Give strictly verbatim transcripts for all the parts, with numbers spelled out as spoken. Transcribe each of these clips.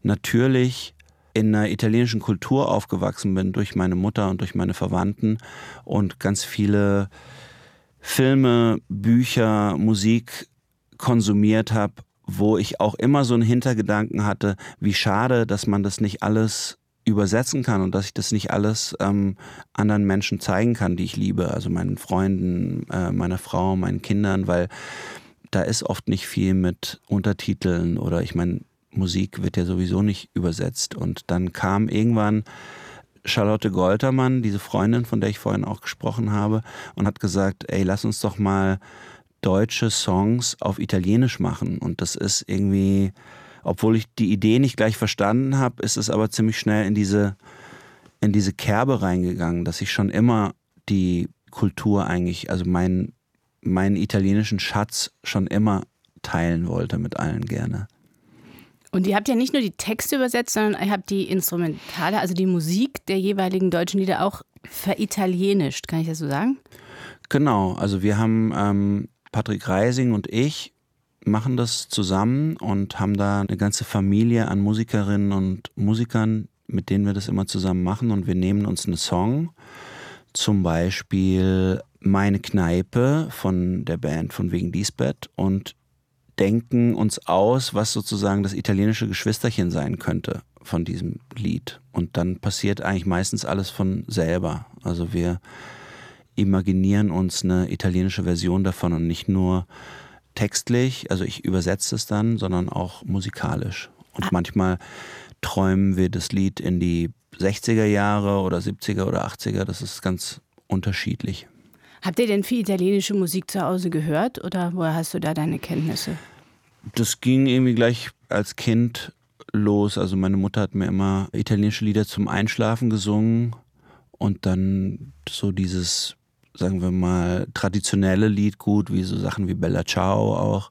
natürlich in einer italienischen Kultur aufgewachsen bin, durch meine Mutter und durch meine Verwandten und ganz viele Filme, Bücher, Musik konsumiert habe, wo ich auch immer so einen Hintergedanken hatte, wie schade, dass man das nicht alles übersetzen kann und dass ich das nicht alles ähm, anderen Menschen zeigen kann, die ich liebe, also meinen Freunden, äh, meiner Frau, meinen Kindern, weil da ist oft nicht viel mit Untertiteln oder ich meine, Musik wird ja sowieso nicht übersetzt. Und dann kam irgendwann Charlotte Goltermann, diese Freundin, von der ich vorhin auch gesprochen habe, und hat gesagt, ey, lass uns doch mal deutsche Songs auf Italienisch machen. Und das ist irgendwie, obwohl ich die Idee nicht gleich verstanden habe, ist es aber ziemlich schnell in diese, in diese Kerbe reingegangen, dass ich schon immer die Kultur eigentlich, also meinen, meinen italienischen Schatz schon immer teilen wollte mit allen gerne. Und ihr habt ja nicht nur die Texte übersetzt, sondern ihr habt die Instrumentale, also die Musik der jeweiligen deutschen Lieder auch veritalienisch, kann ich das so sagen? Genau, also wir haben, ähm, Patrick Reising und ich machen das zusammen und haben da eine ganze Familie an Musikerinnen und Musikern, mit denen wir das immer zusammen machen, und wir nehmen uns einen Song, zum Beispiel Meine Kneipe von der Band von Wegen Lisbeth, und denken uns aus, was sozusagen das italienische Geschwisterchen sein könnte von diesem Lied. Und dann passiert eigentlich meistens alles von selber. Also wir imaginieren uns eine italienische Version davon und nicht nur textlich, also ich übersetze es dann, sondern auch musikalisch. Und manchmal träumen wir das Lied in die sechziger Jahre oder siebziger oder achtziger, das ist ganz unterschiedlich. Habt ihr denn viel italienische Musik zu Hause gehört oder woher hast du da deine Kenntnisse? Das ging irgendwie gleich als Kind los. Also meine Mutter hat mir immer italienische Lieder zum Einschlafen gesungen und dann so dieses, sagen wir mal, traditionelle Lied gut, wie so Sachen wie Bella Ciao auch.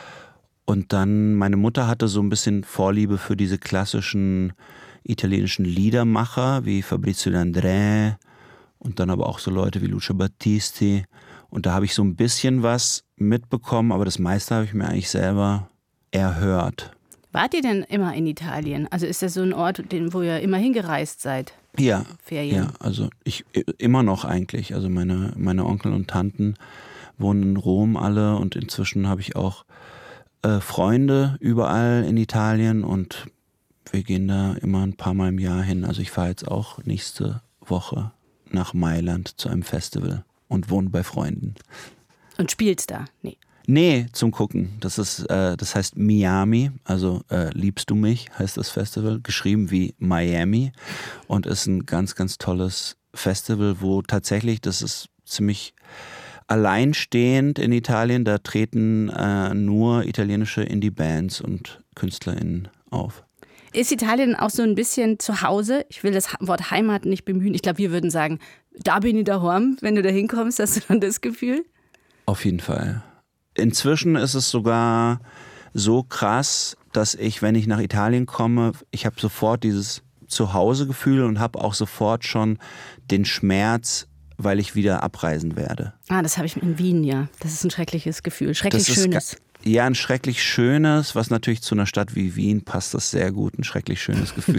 Und dann, meine Mutter hatte so ein bisschen Vorliebe für diese klassischen italienischen Liedermacher wie Fabrizio De André und dann aber auch so Leute wie Lucio Battisti. Und da habe ich so ein bisschen was mitbekommen, aber das meiste habe ich mir eigentlich selber erhört. Wart ihr denn immer in Italien? Also ist das so ein Ort, wo ihr immer hingereist seid? Ja, Ferien? Ja, also ich immer noch eigentlich. Also meine, meine Onkel und Tanten wohnen in Rom alle und inzwischen habe ich auch äh, Freunde überall in Italien und wir gehen da immer ein paar Mal im Jahr hin. Also ich fahre jetzt auch nächste Woche nach Mailand zu einem Festival und wohne bei Freunden. Und spielst da? Nee. Nee, zum Gucken. Das ist, äh, das heißt Miami, also äh, Liebst du mich, heißt das Festival, geschrieben wie Miami und ist ein ganz, ganz tolles Festival, wo tatsächlich, das ist ziemlich alleinstehend in Italien, da treten äh, nur italienische Indie-Bands und KünstlerInnen auf. Ist Italien auch so ein bisschen zu Hause? Ich will das Wort Heimat nicht bemühen. Ich glaube, wir würden sagen, da bin ich daheim. Wenn du da hinkommst, hast du dann das Gefühl? Auf jeden Fall. Inzwischen ist es sogar so krass, dass ich, wenn ich nach Italien komme, ich habe sofort dieses Zuhausegefühl und habe auch sofort schon den Schmerz, weil ich wieder abreisen werde. Ah, das habe ich in Wien, ja. Das ist ein schreckliches Gefühl, schrecklich das schönes. Ist, ja, ein schrecklich schönes, was natürlich zu einer Stadt wie Wien passt das sehr gut, ein schrecklich schönes Gefühl.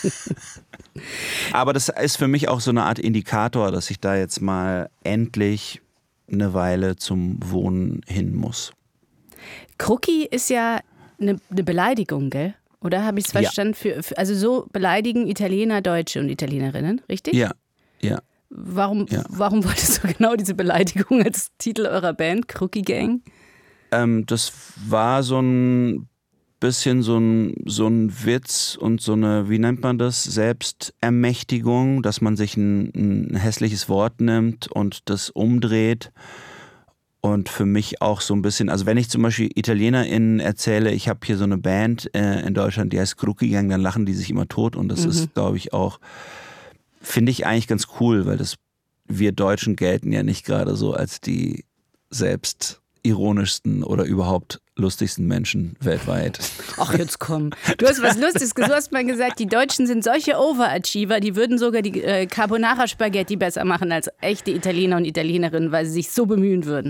Aber das ist für mich auch so eine Art Indikator, dass ich da jetzt mal endlich eine Weile zum Wohnen hin muss. Krucki ist ja eine, eine Beleidigung, gell? Oder habe ich es verstanden? Ja. Für, für, also so beleidigen Italiener Deutsche und Italienerinnen, richtig? Ja, ja. Warum, ja. warum wolltest du genau diese Beleidigung als Titel eurer Band, Krucki Gang? Ähm, das war so ein bisschen so ein, so ein Witz und so eine, wie nennt man das, Selbstermächtigung, dass man sich ein, ein hässliches Wort nimmt und das umdreht. Und für mich auch so ein bisschen, also wenn ich zum Beispiel ItalienerInnen erzähle, ich habe hier so eine Band äh, in Deutschland, die heißt Krucki Gang, dann lachen die sich immer tot und das mhm. ist, glaube ich, auch, finde ich eigentlich ganz cool, weil das, wir Deutschen gelten ja nicht gerade so als die selbst ironischsten oder überhaupt lustigsten Menschen weltweit. Ach, jetzt komm. Du hast was Lustiges gesagt. Du hast mal gesagt, die Deutschen sind solche Overachiever, die würden sogar die äh, Carbonara-Spaghetti besser machen als echte Italiener und Italienerinnen, weil sie sich so bemühen würden.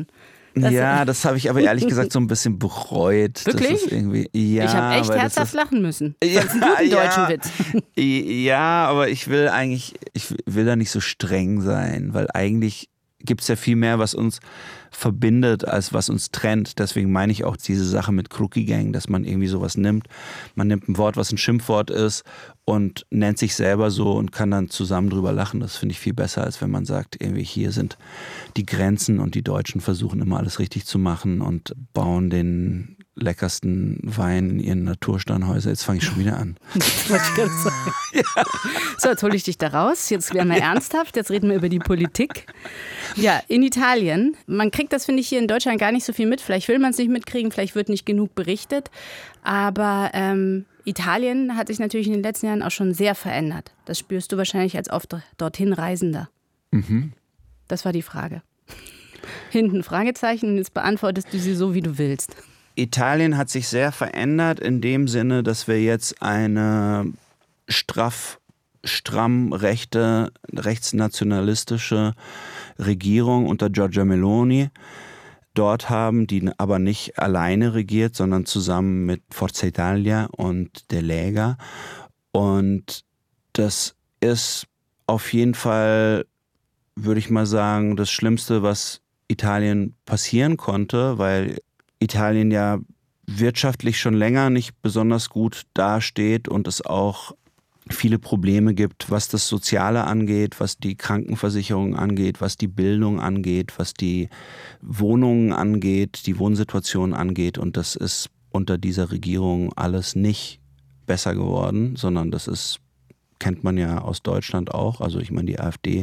Das ja, das habe ich aber ehrlich gesagt so ein bisschen bereut. Wirklich? Das ist irgendwie, ja, ich habe echt herzhaft lachen müssen. Ja, das ist ein guter ja, deutschen Witz. Ja, aber ich will eigentlich, ich will da nicht so streng sein, weil eigentlich gibt es ja viel mehr, was uns verbindet, als was uns trennt. Deswegen meine ich auch diese Sache mit Crookie Gang, dass man irgendwie sowas nimmt. Man nimmt ein Wort, was ein Schimpfwort ist und nennt sich selber so und kann dann zusammen drüber lachen. Das finde ich viel besser, als wenn man sagt, irgendwie hier sind die Grenzen und die Deutschen versuchen immer alles richtig zu machen und bauen den leckersten Wein in ihren Natursteinhäusern. Jetzt fange ich schon wieder an. Das wollte ich gerade sagen. Ja. So, jetzt hole ich dich da raus. Jetzt werden wir ja. ernsthaft. Jetzt reden wir über die Politik. Ja, in Italien. Man kriegt das, finde ich, hier in Deutschland gar nicht so viel mit. Vielleicht will man es nicht mitkriegen, vielleicht wird nicht genug berichtet. Aber ähm, Italien hat sich natürlich in den letzten Jahren auch schon sehr verändert. Das spürst du wahrscheinlich als oft dorthin Reisender. Mhm. Das war die Frage. Hinten Fragezeichen und jetzt beantwortest du sie so, wie du willst. Italien hat sich sehr verändert in dem Sinne, dass wir jetzt eine straff, stramm rechte, rechtsnationalistische Regierung unter Giorgia Meloni dort haben, die aber nicht alleine regiert, sondern zusammen mit Forza Italia und der Lega. Und das ist auf jeden Fall, würde ich mal sagen, das Schlimmste, was Italien passieren konnte, weil Italien ja wirtschaftlich schon länger nicht besonders gut dasteht und es auch viele Probleme gibt, was das Soziale angeht, was die Krankenversicherung angeht, was die Bildung angeht, was die Wohnungen angeht, die Wohnsituation angeht. Und das ist unter dieser Regierung alles nicht besser geworden, sondern das ist, kennt man ja aus Deutschland auch. Also ich meine, die AfD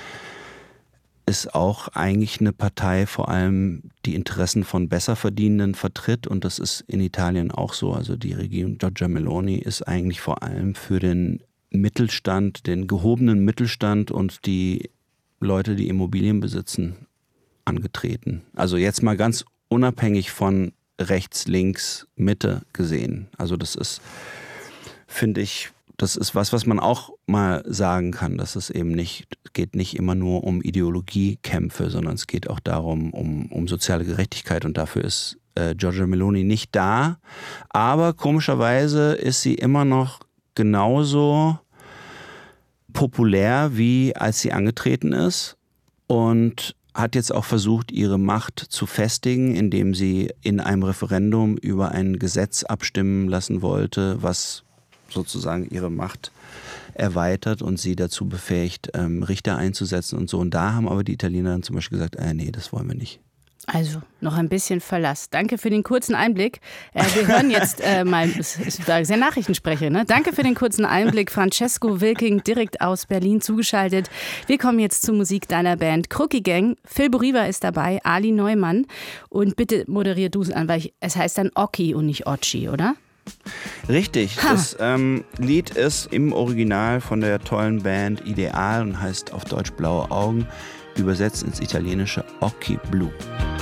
ist auch eigentlich eine Partei, vor allem die Interessen von Besserverdienenden vertritt und das ist in Italien auch so. Also die Regierung Giorgia Meloni ist eigentlich vor allem für den Mittelstand, den gehobenen Mittelstand und die Leute, die Immobilien besitzen, angetreten. Also jetzt mal ganz unabhängig von rechts, links, Mitte gesehen. Also das ist, finde ich, das ist was, was man auch mal sagen kann, dass es eben nicht, geht nicht immer nur um Ideologiekämpfe, sondern es geht auch darum, um, um soziale Gerechtigkeit und dafür ist äh, Giorgia Meloni nicht da. Aber komischerweise ist sie immer noch genauso populär, wie als sie angetreten ist und hat jetzt auch versucht, ihre Macht zu festigen, indem sie in einem Referendum über ein Gesetz abstimmen lassen wollte, was sozusagen ihre Macht erweitert und sie dazu befähigt, ähm, Richter einzusetzen und so. Und da haben aber die Italiener dann zum Beispiel gesagt, äh, nee, das wollen wir nicht. Also, noch ein bisschen Verlass. Danke für den kurzen Einblick. Äh, wir hören jetzt äh, mal, das ist sehr Nachrichtensprecher, ne? Danke für den kurzen Einblick. Francesco Wilking, direkt aus Berlin zugeschaltet. Wir kommen jetzt zur Musik deiner Band Crookie Gang. Phil Boriva ist dabei, Ali Neumann. Und bitte moderier du es an, weil ich, es heißt dann Occhi und nicht Occhi, oder? Richtig, ha. Das ähm, Lied ist im Original von der tollen Band Ideal und heißt auf Deutsch Blaue Augen, übersetzt ins Italienische Occhi Blu.